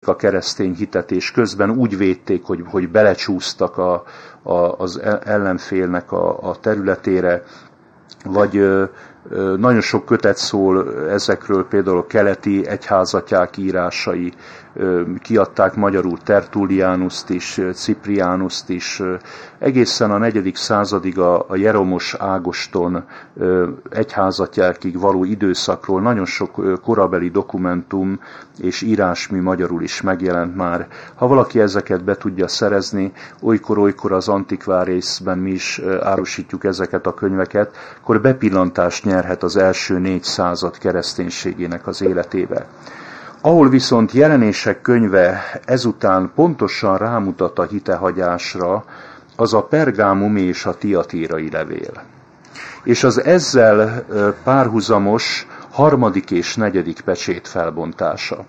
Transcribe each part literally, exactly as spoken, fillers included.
a keresztény hitet, és közben úgy védték, hogy, hogy belecsúsztak a, a, az ellenfélnek a, a területére, vagy ö, ö, nagyon sok kötet szól ezekről, például a keleti egyházatyák írásai, ö, kiadták magyarul Tertullianust is, Ciprianust is, ö, egészen a negyedik századig a, a Jeromos Ágoston ö, egyházatyákig való időszakról nagyon sok ö, korabeli dokumentum és írásmű magyarul is megjelent már. Ha valaki ezeket be tudja szerezni, olykor-olykor az Antiquariusben mi is árusítjuk ezeket a könyveket, akkor bepillantást nyerhet az első négy század kereszténységének az életébe. Ahol viszont Jelenések könyve ezután pontosan rámutat a hitehagyásra, az a pergámumi és a tiatírai levél. És az ezzel párhuzamos harmadik és negyedik pecsét felbontása.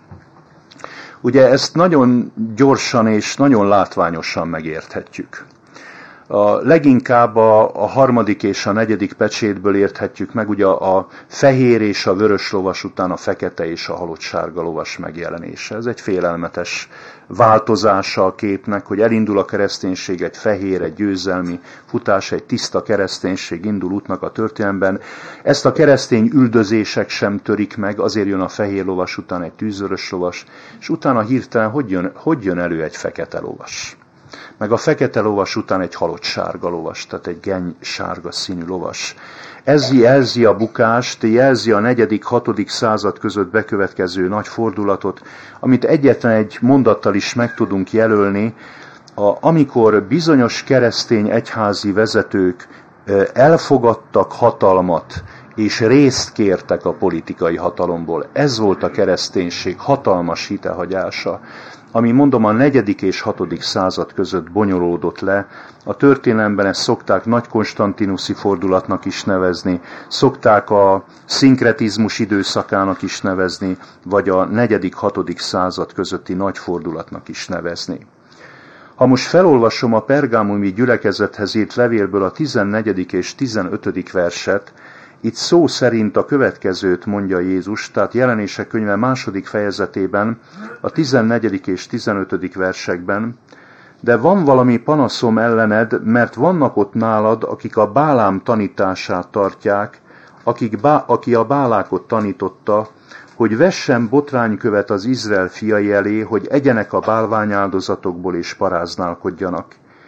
Ugye ezt nagyon gyorsan és nagyon látványosan megérthetjük. A leginkább a, a harmadik és a negyedik pecsétből érthetjük meg ugye a fehér és a vörös lovas után a fekete és a halottsárga lovas megjelenése. Ez egy félelmetes változása a képnek, hogy elindul a kereszténység, egy fehér, egy győzelmi futás, egy tiszta kereszténység indul útnak a történelemben. Ezt a keresztény üldözések sem törik meg, azért jön a fehér lovas után egy tűzvörös lovas, és utána hirtelen hogy jön, hogy jön elő egy fekete lovas. Meg a fekete lovas után egy halott sárga lovas, tehát egy genny sárga színű lovas. Ez jelzi a bukást, jelzi a negyedik hatodik század között bekövetkező nagy fordulatot, amit egyetlen egy mondattal is meg tudunk jelölni, a, amikor bizonyos keresztény egyházi vezetők elfogadtak hatalmat, és részt kértek a politikai hatalomból. Ez volt a kereszténység hatalmas hitehagyása, ami mondom a negyedik és hatodik század között bonyolódott le. A történelemben ezt szokták nagy konstantinuszi fordulatnak is nevezni, szokták a szinkretizmus időszakának is nevezni, vagy a negyedik hatodik század közötti nagy fordulatnak is nevezni. Ha most felolvasom a pergámumi gyülekezethez írt levélből a tizennegyedik és tizenötödik verset, itt szó szerint a következőt mondja Jézus, tehát Jelenések könyve második fejezetében, a tizennegyedik és tizenötödik versekben, de van valami panaszom ellened, mert vannak ott nálad, akik a Bálám tanítását tartják, akik bá, aki a Bálákot tanította, hogy vessen botránykövet az Izrael fiai elé, hogy egyenek a bálványáldozatokból és paráználkodjanak.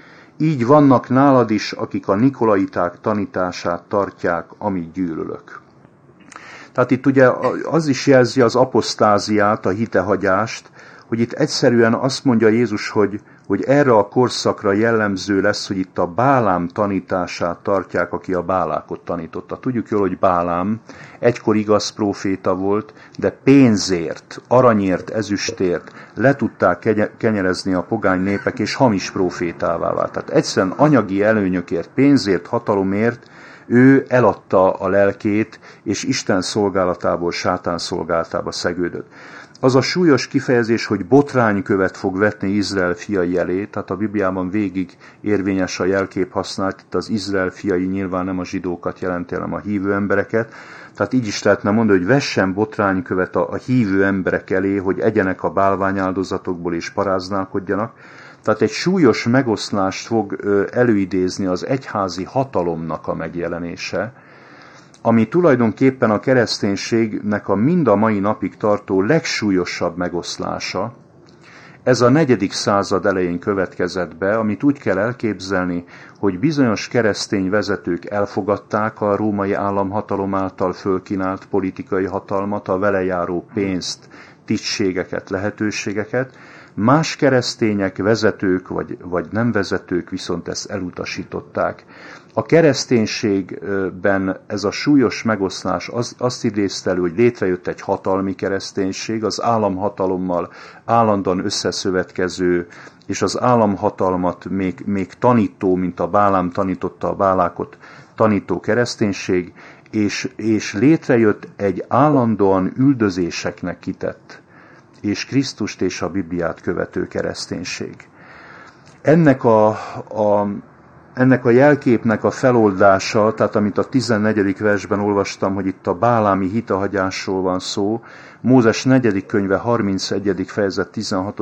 Így vannak nálad is, akik a nikolaiták tanítását tartják, amit gyűlölök. Tehát itt ugye az is jelzi az apostáziát, a hitehagyást, hogy itt egyszerűen azt mondja Jézus, hogy, hogy erre a korszakra jellemző lesz, hogy itt a Bálám tanítását tartják, aki a Bálákot tanította. Tudjuk jól, hogy Bálám egykor igaz próféta volt, de pénzért, aranyért, ezüstért le tudták kenyerezni a pogány népek, és hamis prófétává vált. Tehát egyszerűen anyagi előnyökért, pénzért, hatalomért ő eladta a lelkét, és Isten szolgálatából sátán szolgálatába szegődött. Az a súlyos kifejezés, hogy botránykövet fog vetni Izrael fiai elé, tehát a Bibliában végig érvényes a jelkép használt, itt az Izrael fiai nyilván nem a zsidókat jelenti, hanem a hívő embereket, tehát így is lehetne mondani, hogy vessen botránykövet a, a hívő emberek elé, hogy egyenek a bálványáldozatokból és paráználkodjanak. Tehát egy súlyos megoszlást fog előidézni az egyházi hatalomnak a megjelenése, ami tulajdonképpen a kereszténységnek a mind a mai napig tartó legsúlyosabb megoszlása. Ez a negyedik század elején következett be, amit úgy kell elképzelni, hogy bizonyos keresztény vezetők elfogadták a római államhatalom által fölkínált politikai hatalmat, a vele járó pénzt, tisztségeket, lehetőségeket, más keresztények, vezetők vagy, vagy nem vezetők viszont ezt elutasították. A kereszténységben ez a súlyos megoszlás az, azt idézte elő, hogy létrejött egy hatalmi kereszténység, az államhatalommal állandóan összeszövetkező, és az államhatalmat még, még tanító, mint a Bálám tanította a Bálákot, tanító kereszténység, és, és létrejött egy állandóan üldözéseknek kitett, és Krisztust és a Bibliát követő kereszténység. Ennek a, a, ennek a jelképnek a feloldása, tehát amit a tizennegyedik versben olvastam, hogy itt a bálámi hitehagyásról van szó, Mózes negyedik könyve harmincegyedik fejezet tizenhatodik